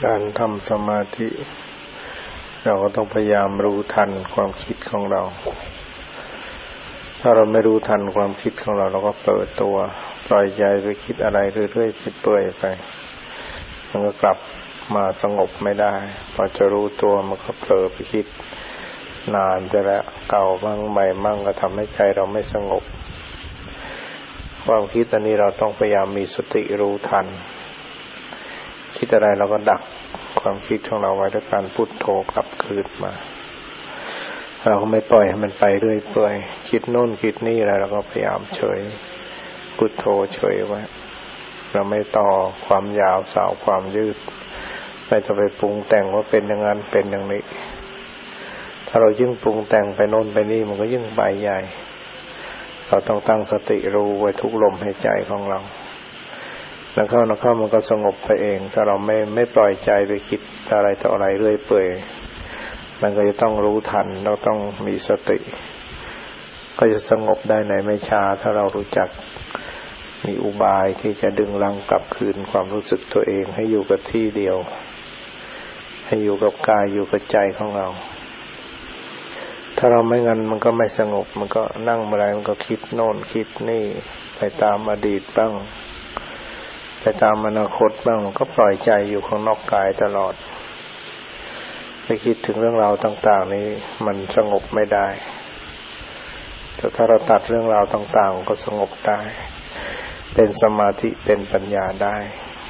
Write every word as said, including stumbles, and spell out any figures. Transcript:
การทำสมาธิเราก็ต้องพยายามรู้ทันความคิดของเราถ้าเราไม่รู้ทันความคิดของเราเราก็เปิดตัวปล่อยใจไปคิดอะไรเรื่อยๆเปื่อยๆไปมันก็กลับมาสงบไม่ได้พอจะรู้ตัวมันก็เผลอไปคิดนานจะแล้วเก่าบ้างใหม่บ้างก็ทำให้ใจเราไม่สงบความคิดอันนี้เราต้องพยายามมีสติรู้ทันคิดอะไรเราก็ดักความคิดของเราไว้ด้วยการพุทโธกลับคืนมาเราก็ไม่ปล่อยให้มันไปเรื่อยเปื่อยคิดโน่นคิดนี่อะไรเราก็พยายามเฉยพุทโธเฉยไว้เราไม่ต่อความยาวสาวความยืดไม่จะไปปรุงแต่งว่าเป็นอย่างนั้นเป็นอย่างนี้ถ้าเรายิ่งปรุงแต่งไปโน่นไปนี่มันก็ยิ่งไปใหญ่เราต้องตั้งสติรู้ไว้ทุกลมหายใจของเราแล้วเข้าแล้วเข้ามันก็สงบไปเองถ้าเราไม่ไม่ปล่อยใจไปคิดอะไรต่ออะไรเรื่อยเปื่อยมันก็จะต้องรู้ทันเราต้องมีสติก็จะสงบได้ในไม่ช้าถ้าเรารู้จักมีอุบายที่จะดึงรั้งกลับคืนความรู้สึกตัวเองให้อยู่กับที่เดียวให้อยู่กับกายอยู่กับใจของเราถ้าเราไม่งั้นมันก็ไม่สงบมันก็นั่งเมื่อไรมันก็คิดโน่นคิดนี่ไปตามอดีตบ้างไปตามอนาคตบ้างมันก็ปล่อยใจอยู่ข้างนอกกายตลอดไปคิดถึงเรื่องราวต่างๆนี้มันสงบไม่ได้แต่ถ้าเราตัดเรื่องราวต่างๆก็สงบได้เป็นสมาธิเป็นปัญญาได้